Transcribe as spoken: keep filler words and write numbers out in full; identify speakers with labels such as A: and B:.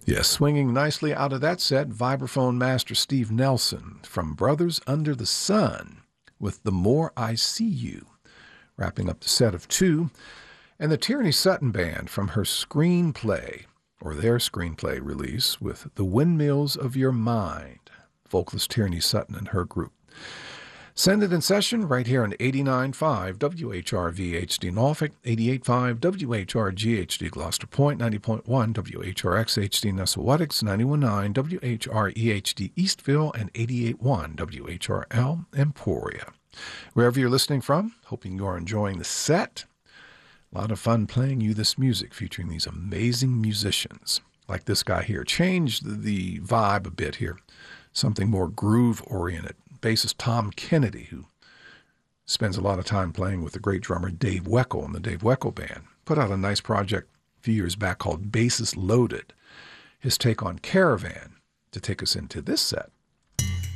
A: Yes, swinging nicely out of that set, vibraphone master Steve Nelson from Brothers Under the Sun with The More I See You, wrapping up the set of two, and the Tierney Sutton Band from her screenplay, or their screenplay release, with The Windmills of Your Mind, vocalist Tierney Sutton and her group. Send it in session right here on eighty-nine point five W H R V H D Norfolk, eighty-eight point five W H R G H D Gloucester Point, ninety point one W H R X H D Nessawatix, ninety-one point nine W H R E H D Eastville, and eighty-eight point one W H R L Emporia. Wherever you're listening from, hoping you're enjoying the set. A lot of fun playing you this music featuring these amazing musicians. Like this guy here. Changed the vibe a bit here. Something more groove-oriented. Bassist Tom Kennedy, who spends a lot of time playing with the great drummer Dave Weckl and the Dave Weckl Band, put out a nice project a few years back called Bases Loaded. His take on Caravan to take us into this set.